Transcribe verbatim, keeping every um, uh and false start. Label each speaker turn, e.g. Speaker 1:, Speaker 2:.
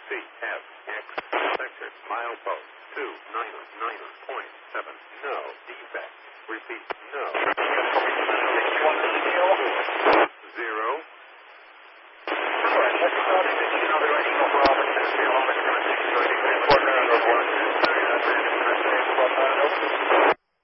Speaker 1: C F X sector milepost two nine nine point seven. No defect. Repeat, no.
Speaker 2: One to zero.